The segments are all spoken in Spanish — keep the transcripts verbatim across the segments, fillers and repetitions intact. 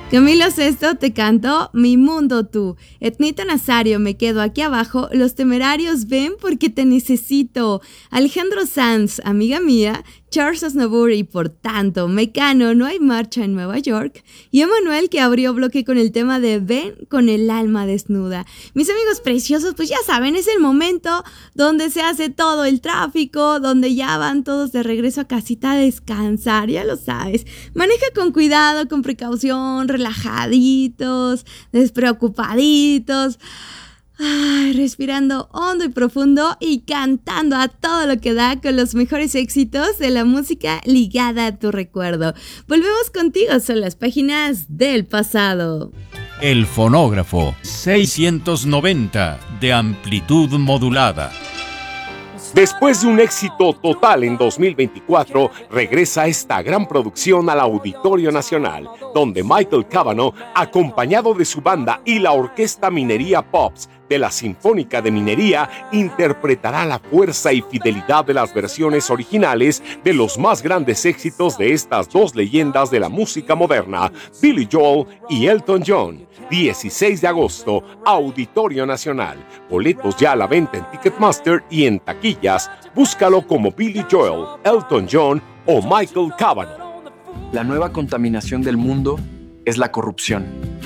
Camilo Sesto te cantó Mi Mundo Tú. Etnita Nazario, Me Quedo Aquí Abajo. Los Temerarios, Ven Porque Te Necesito. Alejandro Sanz, Amiga Mía. Charles Aznavour y Por Tanto. Mecano, No Hay Marcha en Nueva York. Y Emanuel, que abrió bloque con el tema de Ven con el alma desnuda. Mis amigos preciosos, pues ya saben, es el momento donde se hace todo el tráfico, donde ya van todos de regreso a casita a descansar, ya lo sabes. Maneja con cuidado, con precaución, relajaditos, despreocupaditos. Ay, respirando hondo y profundo y cantando a todo lo que da con los mejores éxitos de la música ligada a tu recuerdo. Volvemos contigo, son las páginas del pasado. El fonógrafo seiscientos noventa de amplitud modulada. Después de un éxito total en dos mil veinticuatro, regresa esta gran producción al Auditorio Nacional, donde Michael Cavanaugh, acompañado de su banda y la Orquesta Minería Pops de la Sinfónica de Minería, interpretará la fuerza y fidelidad de las versiones originales de los más grandes éxitos de estas dos leyendas de la música moderna, Billy Joel y Elton John. dieciséis de agosto, Auditorio Nacional. Boletos ya a la venta en Ticketmaster y en taquillas. Búscalo como Billy Joel, Elton John o Michael Cavanaugh. La nueva contaminación del mundo es la corrupción.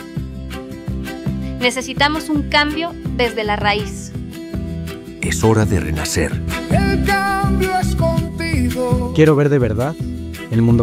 Necesitamos un cambio desde la raíz. Es hora de renacer. El cambio es contigo. Quiero ver de verdad el mundo